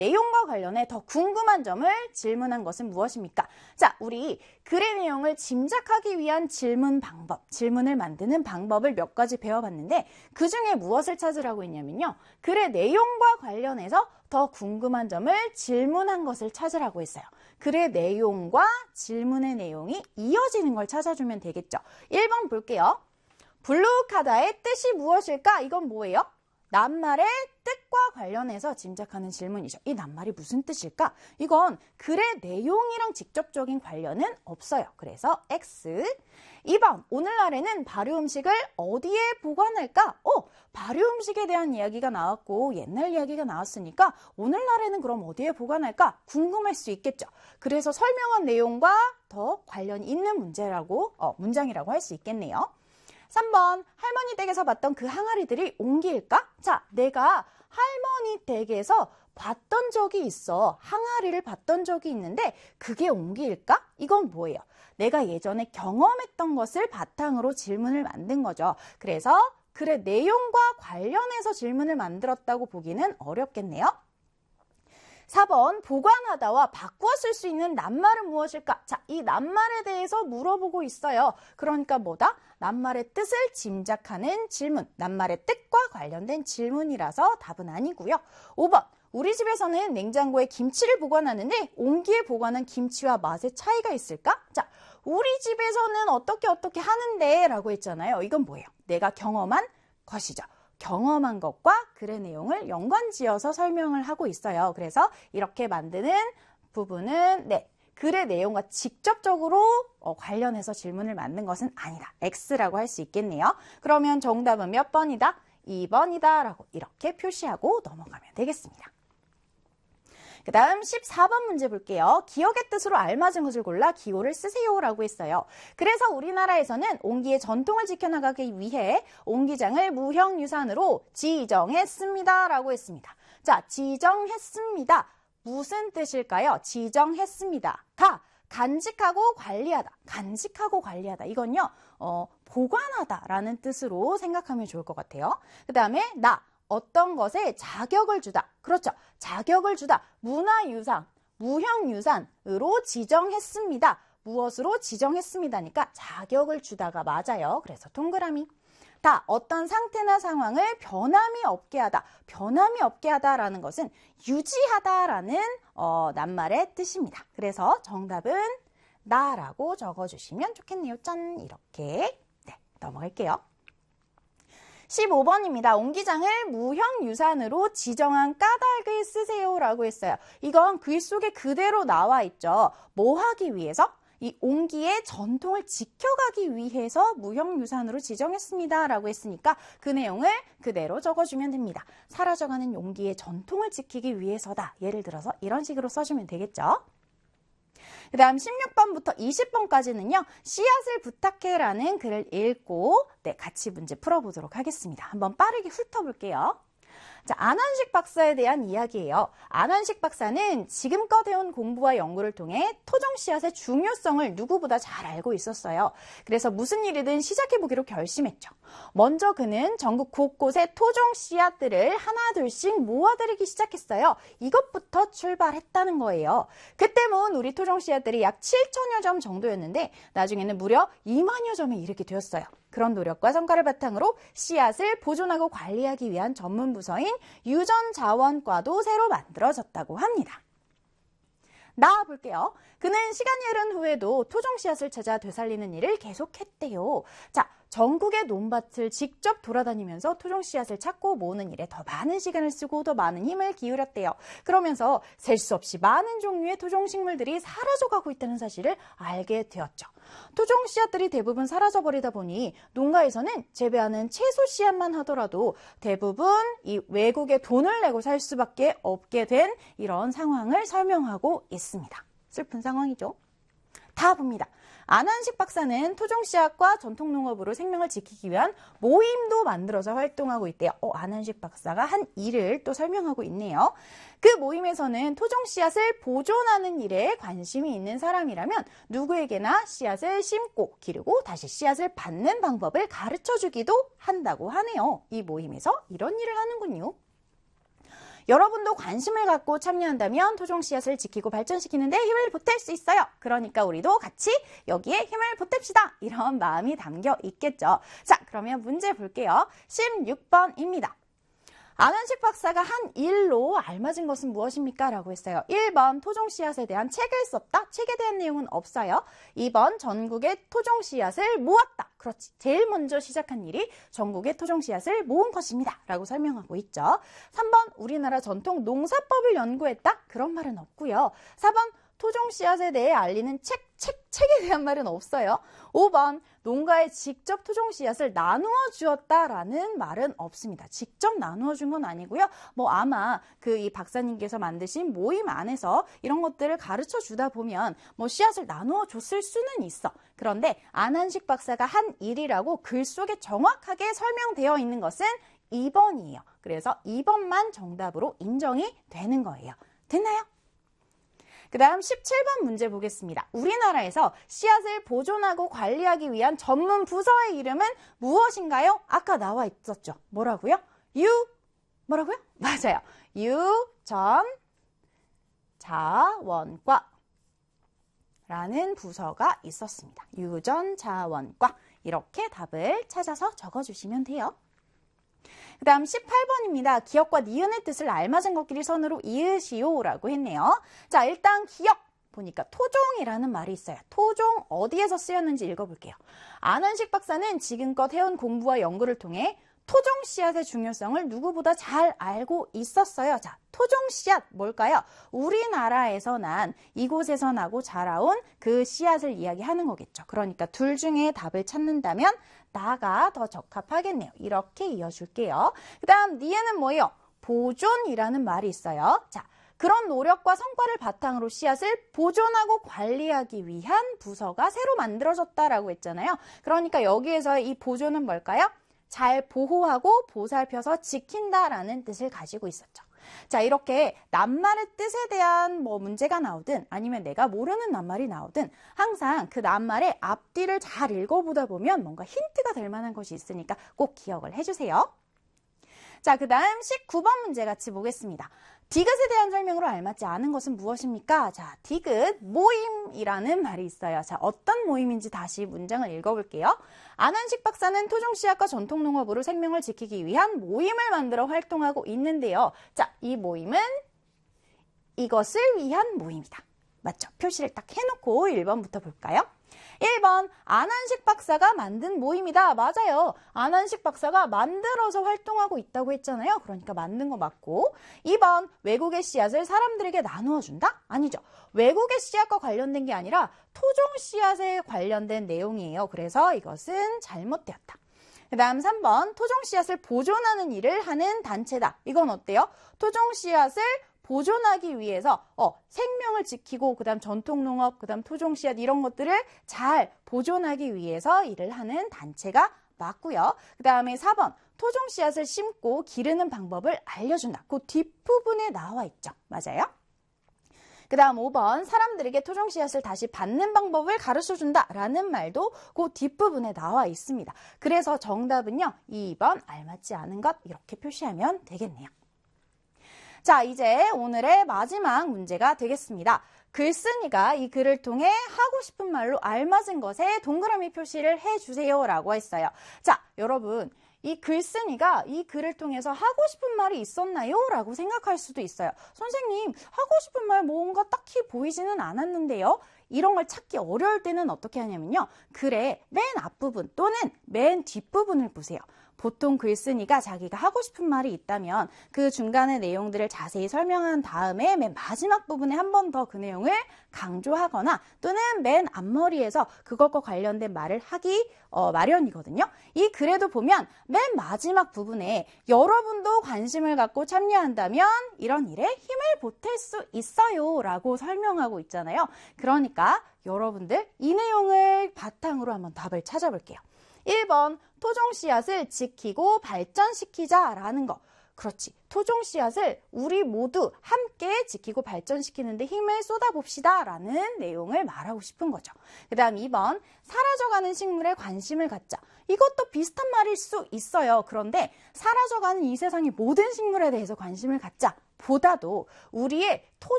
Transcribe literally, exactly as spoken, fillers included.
내용과 관련해 더 궁금한 점을 질문한 것은 무엇입니까? 자, 우리 글의 내용을 짐작하기 위한 질문 방법, 질문을 만드는 방법을 몇 가지 배워봤는데 그 중에 무엇을 찾으라고 했냐면요. 글의 내용과 관련해서 더 궁금한 점을 질문한 것을 찾으라고 했어요. 글의 내용과 질문의 내용이 이어지는 걸 찾아주면 되겠죠. 일 번 볼게요. 블루카다의 뜻이 무엇일까? 이건 뭐예요? 낱말의 뜻과 관련해서 짐작하는 질문이죠. 이 낱말이 무슨 뜻일까? 이건 글의 내용이랑 직접적인 관련은 없어요. 그래서 X. 이 번, 오늘날에는 발효 음식을 어디에 보관할까? 어, 발효 음식에 대한 이야기가 나왔고 옛날 이야기가 나왔으니까 오늘날에는 그럼 어디에 보관할까? 궁금할 수 있겠죠. 그래서 설명한 내용과 더 관련이 있는 문제라고, 어, 문장이라고 할 수 있겠네요. 삼 번, 할머니 댁에서 봤던 그 항아리들이 옹기일까? 자, 내가 할머니 댁에서 봤던 적이 있어. 항아리를 봤던 적이 있는데 그게 옹기일까? 이건 뭐예요? 내가 예전에 경험했던 것을 바탕으로 질문을 만든 거죠. 그래서 글의 내용과 관련해서 질문을 만들었다고 보기는 어렵겠네요. 사 번, 보관하다와 바꾸어 쓸 수 있는 낱말은 무엇일까? 자, 이 낱말에 대해서 물어보고 있어요. 그러니까 뭐다? 낱말의 뜻을 짐작하는 질문, 낱말의 뜻과 관련된 질문이라서 답은 아니고요. 오 번, 우리 집에서는 냉장고에 김치를 보관하는데 옹기에 보관한 김치와 맛의 차이가 있을까? 자, 우리 집에서는 어떻게 어떻게 하는데 라고 했잖아요. 이건 뭐예요? 내가 경험한 것이죠. 경험한 것과 글의 내용을 연관지어서 설명을 하고 있어요. 그래서 이렇게 만드는 부분은 네, 글의 내용과 직접적으로 어, 관련해서 질문을 만든 것은 아니다. X라고 할 수 있겠네요. 그러면 정답은 몇 번이다? 이 번이다 라고 이렇게 표시하고 넘어가면 되겠습니다. 그 다음 십사 번 문제 볼게요. 기억의 뜻으로 알맞은 것을 골라 기호를 쓰세요 라고 했어요. 그래서 우리나라에서는 옹기의 전통을 지켜나가기 위해 옹기장을 무형유산으로 지정했습니다 라고 했습니다. 자, 지정했습니다. 무슨 뜻일까요? 지정했습니다. 가, 간직하고 관리하다. 간직하고 관리하다. 이건요, 어, 보관하다라는 뜻으로 생각하면 좋을 것 같아요. 그 다음에 나. 어떤 것에 자격을 주다. 그렇죠. 자격을 주다. 문화유산, 무형유산으로 지정했습니다. 무엇으로 지정했습니다니까 자격을 주다가 맞아요. 그래서 동그라미. 다 어떤 상태나 상황을 변함이 없게 하다. 변함이 없게 하다라는 것은 유지하다라는 어, 낱말의 뜻입니다. 그래서 정답은 나라고 적어주시면 좋겠네요. 짠! 이렇게. 네, 넘어갈게요. 십오 번입니다. 옹기장을 무형유산으로 지정한 까닭을 쓰세요 라고 했어요. 이건 글 속에 그대로 나와 있죠. 뭐 하기 위해서? 이 옹기의 전통을 지켜가기 위해서 무형유산으로 지정했습니다 라고 했으니까 그 내용을 그대로 적어주면 됩니다. 사라져가는 옹기의 전통을 지키기 위해서다. 예를 들어서 이런 식으로 써주면 되겠죠. 그 다음 십육 번부터 이십 번까지는요. 씨앗을 부탁해라는 글을 읽고 네, 같이 문제 풀어보도록 하겠습니다. 한번 빠르게 훑어볼게요. 자, 안한식 박사에 대한 이야기예요. 안한식 박사는 지금껏 해온 공부와 연구를 통해 토종 씨앗의 중요성을 누구보다 잘 알고 있었어요. 그래서 무슨 일이든 시작해보기로 결심했죠. 먼저 그는 전국 곳곳에 토종 씨앗들을 하나 둘씩 모아들이기 시작했어요. 이것부터 출발했다는 거예요. 그때 모은 우리 토종 씨앗들이 약 칠천여 점 정도였는데 나중에는 무려 이만여 점에 이르게 되었어요. 그런 노력과 성과를 바탕으로 씨앗을 보존하고 관리하기 위한 전문 부서인 유전자원과도 새로 만들어졌다고 합니다. 나와볼게요. 그는 시간이 흐른 후에도 토종 씨앗을 찾아 되살리는 일을 계속했대요. 자, 전국의 논밭을 직접 돌아다니면서 토종 씨앗을 찾고 모으는 일에 더 많은 시간을 쓰고 더 많은 힘을 기울였대요. 그러면서 셀 수 없이 많은 종류의 토종 식물들이 사라져가고 있다는 사실을 알게 되었죠. 토종 씨앗들이 대부분 사라져버리다 보니 농가에서는 재배하는 채소 씨앗만 하더라도 대부분 이 외국에 돈을 내고 살 수밖에 없게 된 이런 상황을 설명하고 있습니다. 슬픈 상황이죠. 다 봅니다. 안한식 박사는 토종 씨앗과 전통 농업으로 생명을 지키기 위한 모임도 만들어서 활동하고 있대요. 어, 안한식 박사가 한 일을 또 설명하고 있네요. 그 모임에서는 토종 씨앗을 보존하는 일에 관심이 있는 사람이라면 누구에게나 씨앗을 심고 기르고 다시 씨앗을 받는 방법을 가르쳐주기도 한다고 하네요. 이 모임에서 이런 일을 하는군요. 여러분도 관심을 갖고 참여한다면 토종 씨앗을 지키고 발전시키는 데 힘을 보탤 수 있어요. 그러니까 우리도 같이 여기에 힘을 보탭시다. 이런 마음이 담겨 있겠죠. 자, 그러면 문제 볼게요. 십육 번입니다. 안원식 박사가 한 일로 알맞은 것은 무엇입니까? 라고 했어요. 일 번 토종 씨앗에 대한 책을 썼다. 책에 대한 내용은 없어요. 이 번 전국의 토종 씨앗을 모았다. 그렇지. 제일 먼저 시작한 일이 전국의 토종 씨앗을 모은 것입니다. 라고 설명하고 있죠. 삼 번 우리나라 전통 농사법을 연구했다. 그런 말은 없고요. 사 번 토종 씨앗에 대해 알리는 책, 책, 책에 대한 말은 없어요. 오 번 농가에 직접 토종 씨앗을 나누어 주었다라는 말은 없습니다. 직접 나누어 준 건 아니고요. 뭐 아마 그 이 박사님께서 만드신 모임 안에서 이런 것들을 가르쳐 주다 보면 뭐 씨앗을 나누어 줬을 수는 있어. 그런데 안한식 박사가 한 일이라고 글 속에 정확하게 설명되어 있는 것은 이 번이에요. 그래서 이 번만 정답으로 인정이 되는 거예요. 됐나요? 그 다음 십칠 번 문제 보겠습니다. 우리나라에서 씨앗을 보존하고 관리하기 위한 전문 부서의 이름은 무엇인가요? 아까 나와 있었죠. 뭐라고요? 유, 뭐라고요? 맞아요. 유전자원과 라는 부서가 있었습니다. 유전자원과. 이렇게 답을 찾아서 적어주시면 돼요. 그 다음 십팔 번입니다. 기역과 니은의 뜻을 알맞은 것끼리 선으로 이으시오 라고 했네요. 자, 일단 기역 보니까 토종이라는 말이 있어요. 토종 어디에서 쓰였는지 읽어볼게요. 안한식 박사는 지금껏 해온 공부와 연구를 통해 토종 씨앗의 중요성을 누구보다 잘 알고 있었어요. 자, 토종 씨앗 뭘까요? 우리나라에서 난 이곳에서 나고 자라온 그 씨앗을 이야기하는 거겠죠. 그러니까 둘 중에 답을 찾는다면 나가 더 적합하겠네요. 이렇게 이어줄게요. 그 다음 니은은 뭐예요? 보존이라는 말이 있어요. 자, 그런 노력과 성과를 바탕으로 씨앗을 보존하고 관리하기 위한 부서가 새로 만들어졌다라고 했잖아요. 그러니까 여기에서 이 보존은 뭘까요? 잘 보호하고 보살펴서 지킨다라는 뜻을 가지고 있었죠. 자, 이렇게 낱말의 뜻에 대한 뭐 문제가 나오든 아니면 내가 모르는 낱말이 나오든 항상 그 낱말의 앞뒤를 잘 읽어보다 보면 뭔가 힌트가 될 만한 것이 있으니까 꼭 기억을 해주세요. 자, 그 다음 십구 번 문제 같이 보겠습니다. 디귿에 대한 설명으로 알맞지 않은 것은 무엇입니까? 자, 디귿, 모임이라는 말이 있어요. 자, 어떤 모임인지 다시 문장을 읽어볼게요. 안한식 박사는 토종씨앗과 전통농업으로 생명을 지키기 위한 모임을 만들어 활동하고 있는데요. 자, 이 모임은 이것을 위한 모임이다. 맞죠? 표시를 딱 해놓고 일 번부터 볼까요? 일 번 안한식 박사가 만든 모임이다. 맞아요. 안한식 박사가 만들어서 활동하고 있다고 했잖아요. 그러니까 만든 거 맞고. 이 번 외국의 씨앗을 사람들에게 나누어 준다? 아니죠. 외국의 씨앗과 관련된 게 아니라 토종 씨앗에 관련된 내용이에요. 그래서 이것은 잘못되었다. 그 다음 삼 번 토종 씨앗을 보존하는 일을 하는 단체다. 이건 어때요? 토종 씨앗을 보존하기 위해서 어, 생명을 지키고 그 다음 전통농업, 그 다음 토종씨앗 이런 것들을 잘 보존하기 위해서 일을 하는 단체가 맞고요. 그 다음에 사 번 토종씨앗을 심고 기르는 방법을 알려준다. 그 뒷부분에 나와 있죠. 맞아요? 그 다음 오 번 사람들에게 토종씨앗을 다시 받는 방법을 가르쳐준다 라는 말도 그 뒷부분에 나와 있습니다. 그래서 정답은요. 이 번 알맞지 않은 것 이렇게 표시하면 되겠네요. 자, 이제 오늘의 마지막 문제가 되겠습니다. 글쓴이가 이 글을 통해 하고 싶은 말로 알맞은 것에 동그라미 표시를 해주세요 라고 했어요. 자, 여러분 이 글쓴이가 이 글을 통해서 하고 싶은 말이 있었나요? 라고 생각할 수도 있어요. 선생님, 하고 싶은 말 뭔가 딱히 보이지는 않았는데요. 이런 걸 찾기 어려울 때는 어떻게 하냐면요. 글의 맨 앞부분 또는 맨 뒷부분을 보세요. 보통 글쓴이가 자기가 하고 싶은 말이 있다면 그 중간의 내용들을 자세히 설명한 다음에 맨 마지막 부분에 한 번 더 그 내용을 강조하거나 또는 맨 앞머리에서 그것과 관련된 말을 하기 어, 마련이거든요. 이 글에도 보면 맨 마지막 부분에 여러분도 관심을 갖고 참여한다면 이런 일에 힘을 보탤 수 있어요 라고 설명하고 있잖아요. 그러니까 여러분들 이 내용을 바탕으로 한번 답을 찾아볼게요. 일 번 토종 씨앗을 지키고 발전시키자라는 거. 그렇지. 토종 씨앗을 우리 모두 함께 지키고 발전시키는 데 힘을 쏟아봅시다 라는 내용을 말하고 싶은 거죠. 그 다음 이 번 사라져가는 식물에 관심을 갖자. 이것도 비슷한 말일 수 있어요. 그런데 사라져가는 이 세상의 모든 식물에 대해서 관심을 갖자. 보다도 우리의 토